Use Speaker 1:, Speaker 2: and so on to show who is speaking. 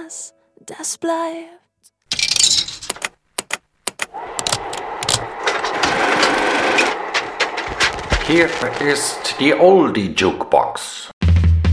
Speaker 1: das, das bleibt.
Speaker 2: Hier ist die Oldie Jukebox.